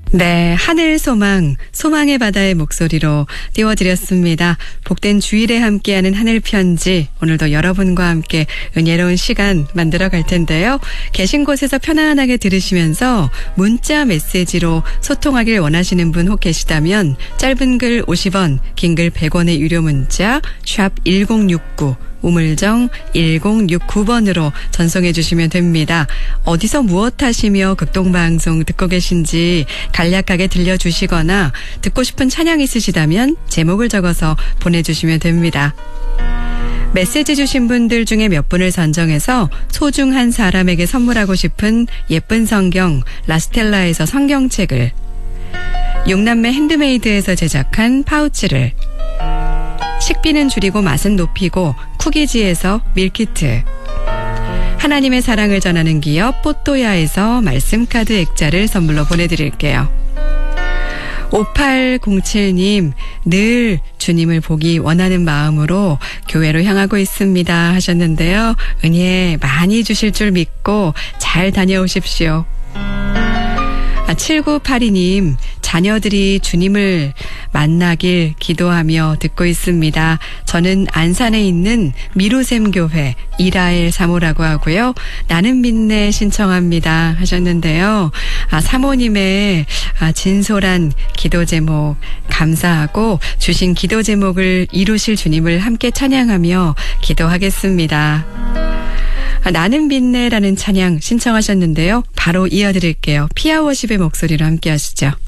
네, 하늘소망, 소망의 바다의 목소리로 띄워드렸습니다. 복된 주일에 함께하는 하늘편지, 오늘도 여러분과 함께 은혜로운 시간 만들어 갈 텐데요. 계신 곳에서 편안하게 들으시면서 문자 메시지로 소통하길 원하시는 분 혹 계시다면 짧은 글 50원, 긴 글 100원의 유료 문자 샵 1069 우물정 1069번으로 전송해 주시면 됩니다. 어디서 무엇 하시며 극동방송 듣고 계신지 간략하게 들려주시거나 듣고 싶은 찬양 있으시다면 제목을 적어서 보내주시면 됩니다. 메시지 주신 분들 중에 몇 분을 선정해서 소중한 사람에게 선물하고 싶은 예쁜 성경 라스텔라에서 성경책을, 육남매 핸드메이드에서 제작한 파우치를, 식비는 줄이고 맛은 높이고 쿠키지에서 밀키트, 하나님의 사랑을 전하는 기업 뽀또야에서 말씀카드 액자를 선물로 보내드릴게요. 5807님, 늘 주님을 보기 원하는 마음으로 교회로 향하고 있습니다 하셨는데요. 은혜 많이 주실 줄 믿고 잘 다녀오십시오. 7982님, 자녀들이 주님을 만나길 기도하며 듣고 있습니다. 저는 안산에 있는 미루샘 교회 이라엘 사모라고 하고요. 나는 믿네 신청합니다 하셨는데요. 사모님의 진솔한 기도 제목 감사하고 주신 기도 제목을 이루실 주님을 함께 찬양하며 기도하겠습니다. 나는 믿네라는 찬양 신청하셨는데요. 바로 이어드릴게요. 피아워십의 목소리로 함께 하시죠.